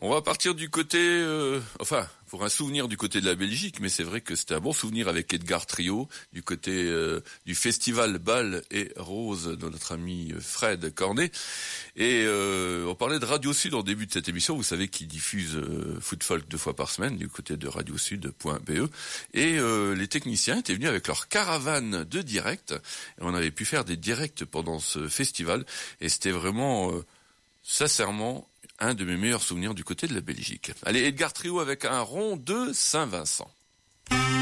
On va partir du côté, pour un souvenir du côté de la Belgique, mais c'est vrai que c'était un bon souvenir avec Edgar Trio, du côté du festival Bal et Rose de notre ami Fred Cornet. Et on parlait de Radio Sud en début de cette émission, vous savez qu'il diffuse Foot Folk 2 fois par semaine du côté de radiosud.be. Et les techniciens étaient venus avec leur caravane de direct, et on avait pu faire des directs pendant ce festival, et c'était vraiment, sincèrement, un de mes meilleurs souvenirs du côté de la Belgique. Allez, Edgar Trio avec un rond de Saint-Vincent.